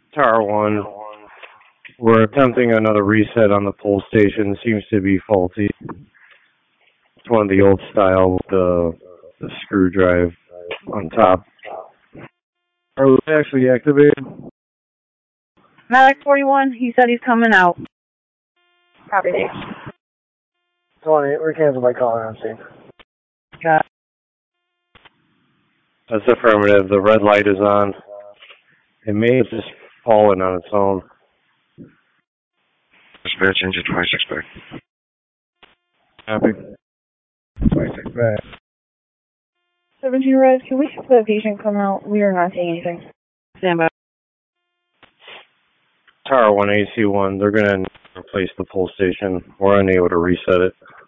Tower 1, we're attempting another reset on the pull station. Seems to be faulty. It's one of the old style with the screw drive on top. Are we actually activated? Medic 41, he said he's coming out. Copy. 20, we're canceling by calling on scene. Got it. That's affirmative. The red light is on. It may have just fallen on its own. Dispatch engine 26 back. Copy. 26 back. 17 Red, can we have the patient come out? We are not seeing anything. Stand by. Tower 1, AC1, they're going to replace the pull station. We're unable to reset it.